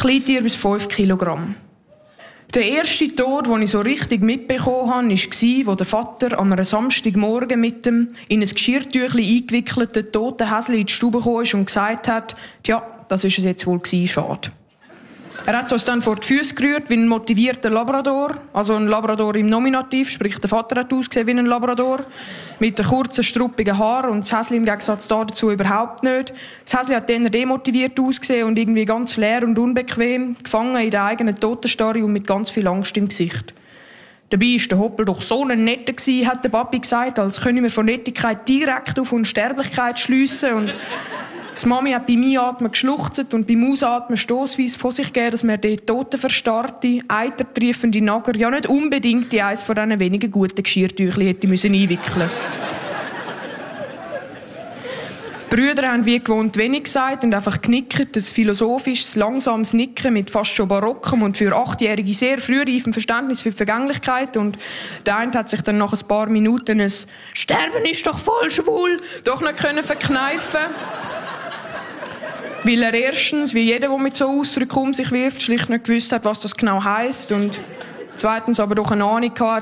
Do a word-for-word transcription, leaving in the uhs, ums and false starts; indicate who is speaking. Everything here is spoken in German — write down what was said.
Speaker 1: Kleintier bis fünf Kilogramm. Der erste Tod, den ich so richtig mitbekommen habe, war, wo der Vater an einem Samstagmorgen mit dem in ein Geschirrtüchli eingewickelten toten Häsli in die Stube gekommen ist und gesagt hat, tja, das ist es jetzt wohl gewesen, schade. Er hat uns dann vor die Füße gerührt wie ein motivierter Labrador, also ein Labrador im Nominativ, sprich der Vater hat ausgesehen wie ein Labrador, mit den kurzen, struppigen Haaren und das Häsli im Gegensatz dazu überhaupt nicht. Das Häsli hat eher demotiviert ausgesehen und irgendwie ganz leer und unbequem, gefangen in der eigenen Totenstarre und mit ganz viel Angst im Gesicht. Dabei war der Hoppel doch so ein Netter gewesen, hat der Papi gesagt, als können wir von Nettigkeit direkt auf Unsterblichkeit schliessen. Und die Mami hat beim Einatmen geschluchzt und beim Ausatmen stossweise von sich gegeben, dass man dort totenverstarrte, eitertriefende Nager ja nicht unbedingt in eines von diesen wenigen guten Geschirrtüchli hätte müssen einwickeln. Die Brüder haben wie gewohnt wenig gesagt und einfach genickt, ein philosophisches, langsames Nicken mit fast schon barockem und für Achtjährige sehr frühreifem Verständnis für die Vergänglichkeit. Und der eine hat sich dann nach ein paar Minuten ein «Sterben ist doch voll schwul» doch nicht können verkneifen. Weil er erstens, wie jeder, der mit so Ausdrücken um sich wirft, schlicht nicht gewusst hat, was das genau heisst und zweitens aber doch eine Ahnung hatte,